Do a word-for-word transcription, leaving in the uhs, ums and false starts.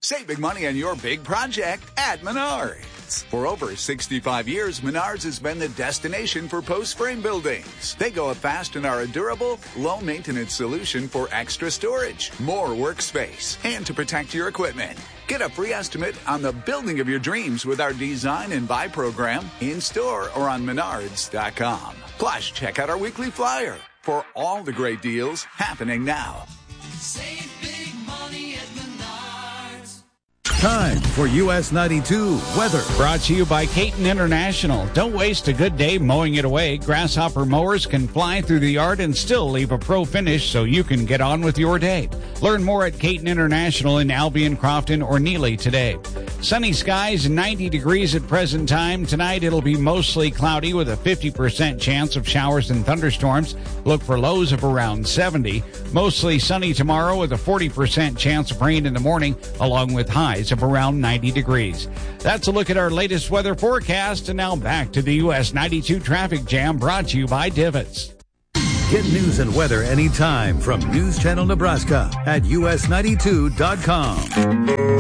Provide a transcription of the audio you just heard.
Save big money on your big project at Menards. For over sixty-five years, Menards has been the destination for post-frame buildings. They go up fast and are a durable, low-maintenance solution for extra storage, more workspace, and to protect your equipment. Get a free estimate on the building of your dreams with our Design and Buy program in-store or on menards dot com. Plus, check out our weekly flyer for all the great deals happening now. Save big money at Menards. Time for U S ninety-two weather. Brought to you by Caton International. Don't waste a good day mowing it away. Grasshopper mowers can fly through the yard and still leave a pro finish so you can get on with your day. Learn more at Caton International in Albion, Crofton, or Neely today. Sunny skies, ninety degrees at present time. Tonight it'll be mostly cloudy with a fifty percent chance of showers and thunderstorms. Look for lows of around seventy. Mostly sunny tomorrow with a forty percent chance of rain in the morning, along with highs of around ninety degrees. That's a look at our latest weather forecast. And now back to the U S ninety-two Traffic Jam, brought to you by Divots. Get news and weather anytime from News Channel Nebraska at U S ninety-two dot com.